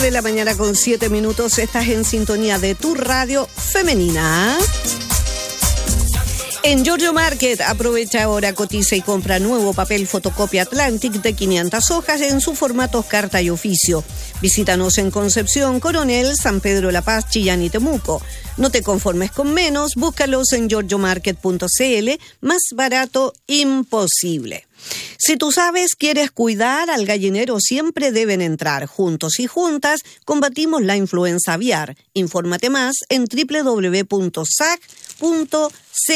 9:07 a.m. Estás en sintonía de tu radio femenina. En Giorgio Market, aprovecha ahora, cotiza y compra nuevo papel fotocopia Atlantic de 500 hojas en su formato carta y oficio. Visítanos en Concepción, Coronel, San Pedro La Paz, Chillán y Temuco. No te conformes con menos, búscalos en giorgiomarket.cl, más barato imposible. Si tú sabes, quieres cuidar al gallinero, siempre deben entrar. Juntos y juntas combatimos la influenza aviar. Infórmate más en www.sac.cl.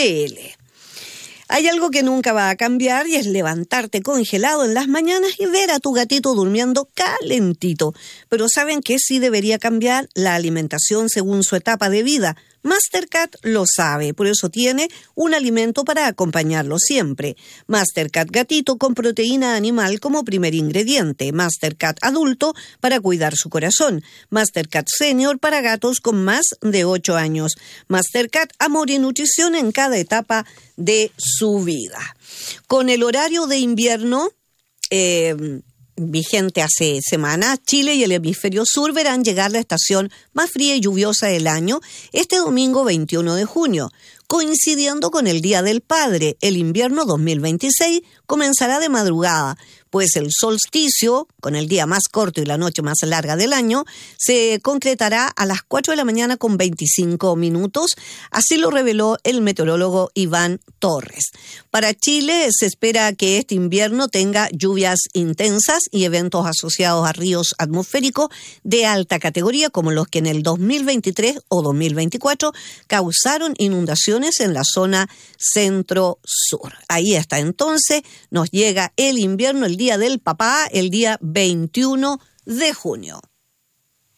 Hay algo que nunca va a cambiar y es levantarte congelado en las mañanas y ver a tu gatito durmiendo calentito. Pero ¿saben qué sí debería cambiar? La alimentación según su etapa de vida. Mastercat lo sabe, por eso tiene un alimento para acompañarlo siempre. Mastercat Gatito con proteína animal como primer ingrediente. Mastercat Adulto para cuidar su corazón. Mastercat Senior para gatos con más de 8 años. Mastercat Amor y Nutrición en cada etapa de su vida. Con el horario de invierno vigente hace semanas, Chile y el hemisferio sur verán llegar la estación más fría y lluviosa del año este domingo 21 de junio. Coincidiendo con el Día del Padre, el invierno 2026 comenzará de madrugada, pues el solsticio, con el día más corto y la noche más larga del año, se concretará a las 4:25 a.m, así lo reveló el meteorólogo Iván Torres. Para Chile se espera que este invierno tenga lluvias intensas y eventos asociados a ríos atmosféricos de alta categoría, como los que en el 2023 o 2024 causaron inundaciones en la zona centro-sur. Ahí está, entonces nos llega el invierno, el Día del Papá, el día 21 de junio.